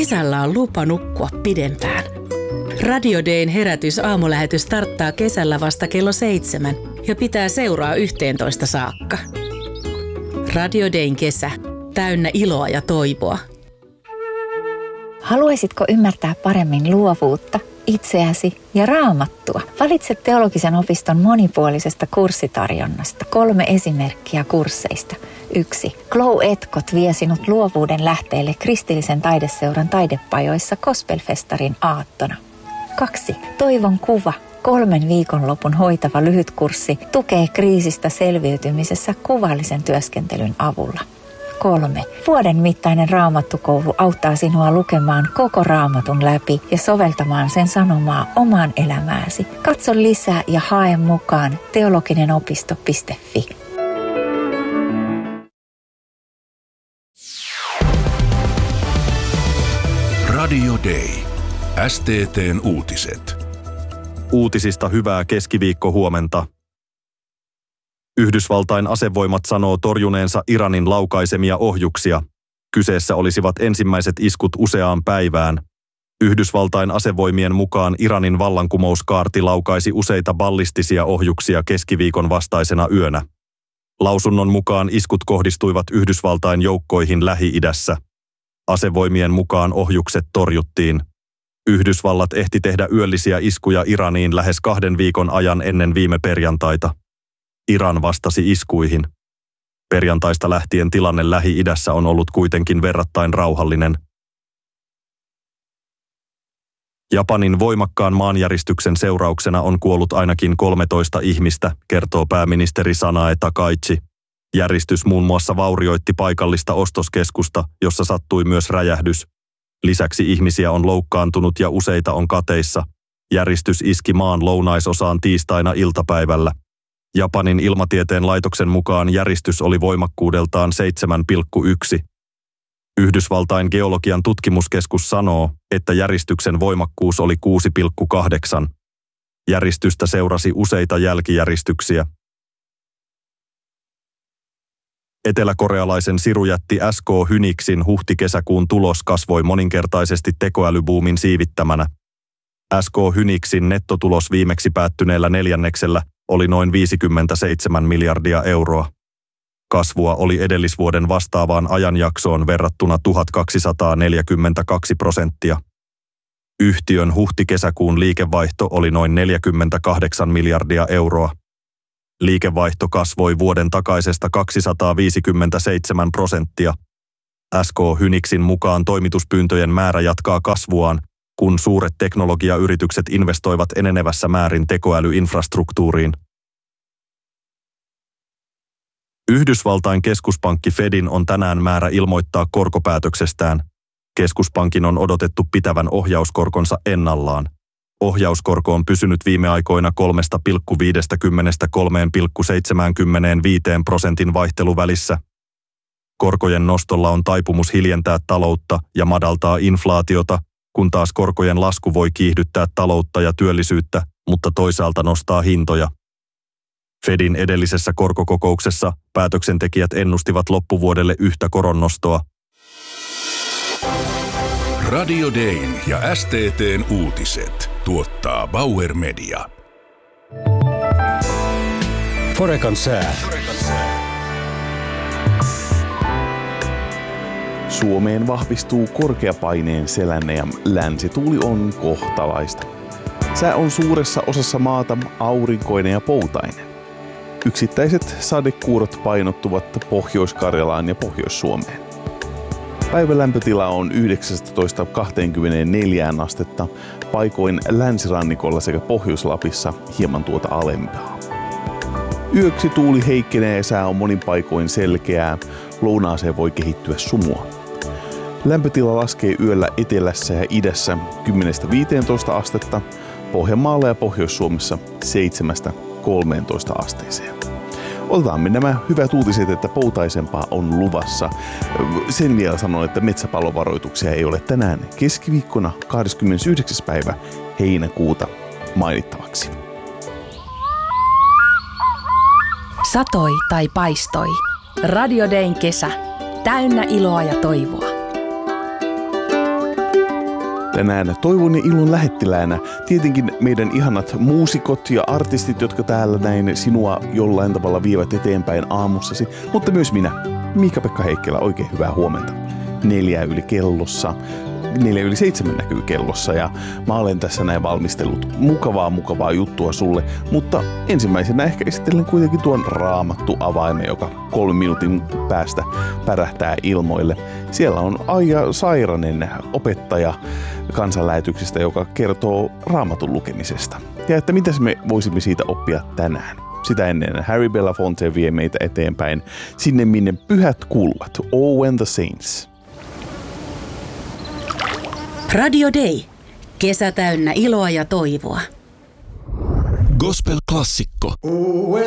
Kesällä on lupa nukkua pidempään. Radio Dayn herätys-aamulähetys starttaa kesällä vasta kello 7 ja pitää seuraa 11 saakka. Radio Dayn kesä. Täynnä iloa ja toivoa. Haluaisitko ymmärtää paremmin luovuutta, itseäsi ja Raamattua? Valitse Teologisen opiston monipuolisesta kurssitarjonnasta 3 esimerkkiä kursseista. 1. Glow Etkot vie sinut luovuuden lähteelle kristillisen taideseuran taidepajoissa Gospelfestarin aattona. 2. Toivon kuva. 3 viikonlopun hoitava lyhytkurssi tukee kriisistä selviytymisessä kuvallisen työskentelyn avulla. 3. Vuoden mittainen raamattukoulu auttaa sinua lukemaan koko raamatun läpi ja soveltamaan sen sanomaa omaan elämääsi. Katso lisää ja hae mukaan teologinenopisto.fi. Radio Day. STT:n uutiset. Uutisista hyvää keskiviikkohuomenta. Yhdysvaltain asevoimat sanoo torjuneensa Iranin laukaisemia ohjuksia. Kyseessä olisivat ensimmäiset iskut useaan päivään. Yhdysvaltain asevoimien mukaan Iranin vallankumouskaarti laukaisi useita ballistisia ohjuksia keskiviikon vastaisena yönä. Lausunnon mukaan iskut kohdistuivat Yhdysvaltain joukkoihin Lähi-idässä. Asevoimien mukaan ohjukset torjuttiin. Yhdysvallat ehti tehdä yöllisiä iskuja Iraniin lähes 2 viikon ajan ennen viime perjantaita. Iran vastasi iskuihin. Perjantaista lähtien tilanne Lähi-idässä on ollut kuitenkin verrattain rauhallinen. Japanin voimakkaan maanjäristyksen seurauksena on kuollut ainakin 13 ihmistä, kertoo pääministeri Sanae Takaichi. Järistys muun muassa vaurioitti paikallista ostoskeskusta, jossa sattui myös räjähdys. Lisäksi ihmisiä on loukkaantunut ja useita on kateissa. Järistys iski maan lounaisosaan tiistaina iltapäivällä. Japanin ilmatieteen laitoksen mukaan järistys oli voimakkuudeltaan 7,1. Yhdysvaltain geologian tutkimuskeskus sanoo, että järistyksen voimakkuus oli 6,8. Järistystä seurasi useita jälkijäristyksiä. Eteläkorealaisen sirujätti SK Hynixin huhti-kesäkuun tulos kasvoi moninkertaisesti tekoälybuumin siivittämänä. SK Hynixin nettotulos viimeksi päättyneellä neljänneksellä oli noin 57 miljardia euroa. Kasvua oli edellisvuoden vastaavaan ajanjaksoon verrattuna 1242%. Yhtiön huhti-kesäkuun liikevaihto oli noin 48 miljardia euroa. Liikevaihto kasvoi vuoden takaisesta 257%. SK Hynixin mukaan toimituspyyntöjen määrä jatkaa kasvuaan, kun suuret teknologiayritykset investoivat enenevässä määrin tekoälyinfrastruktuuriin. Yhdysvaltain keskuspankki Fedin on tänään määrä ilmoittaa korkopäätöksestään. Keskuspankin on odotettu pitävän ohjauskorkonsa ennallaan. Ohjauskorko on pysynyt viime aikoina 3,50–3,75% vaihteluvälissä. Korkojen nostolla on taipumus hiljentää taloutta ja madaltaa inflaatiota, kun taas korkojen lasku voi kiihdyttää taloutta ja työllisyyttä, mutta toisaalta nostaa hintoja. Fedin edellisessä korkokokouksessa päätöksentekijät ennustivat loppuvuodelle yhtä koronnostoa. Radio Dayn ja STT:n uutiset tuottaa Bauer Media. Forecan sää. Suomeen vahvistuu korkeapaineen selänne ja länsituuli on kohtalaista. Sää on suuressa osassa maata aurinkoinen ja poutainen. Yksittäiset sadekuurot painottuvat Pohjois-Karjalaan ja Pohjois-Suomeen. Päivän lämpötila on 19–24 astetta, paikoin länsirannikolla sekä Pohjois-Lapissa hieman tuota alempaa. Yöksi tuuli heikkenee ja sää on monin paikoin selkeää, lounaaseen voi kehittyä sumua. Lämpötila laskee yöllä etelässä ja idässä 10–15 astetta, Pohjanmaalla ja Pohjois-Suomessa 7–13 asteeseen. Otetaanme nämä hyvät uutiset, että poutaisempaa on luvassa. Sen vielä sanon, että metsäpalovaroituksia ei ole tänään keskiviikkona 29. päivä heinäkuuta mainittavaksi. Satoi tai paistoi. Radio Dayn kesä. Täynnä iloa ja toivoa. Tänään toivon ja ilon lähettiläänä tietenkin meidän ihanat muusikot ja artistit, jotka täällä näin sinua jollain tavalla vievät eteenpäin aamussasi, mutta myös minä, Miika-Pekka Heikkilä, oikein hyvää huomenta. 6:45 näkyy kellossa ja mä olen tässä näin valmistellut mukavaa juttua sulle, mutta ensimmäisenä ehkä esittelen kuitenkin tuon Raamattu-avaimen, joka 3 minuutin päästä pärähtää ilmoille. Siellä on Aija Sairanen, opettaja kansanlähetyksestä, joka kertoo Raamatun lukemisesta. Ja että mitäs me voisimme siitä oppia tänään. Sitä ennen Harry Belafonte vie meitä eteenpäin sinne, minne pyhät kuuluvat. Oh, when the saints. Radio Day. Kesä täynnä iloa ja toivoa. Gospel-klassikko.